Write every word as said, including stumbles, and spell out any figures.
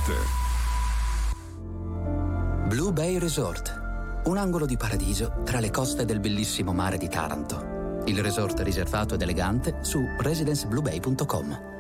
punto it. Blue Bay Resort, un angolo di paradiso tra le coste del bellissimo mare di Taranto. Il resort riservato ed elegante su residenceblubay punto com.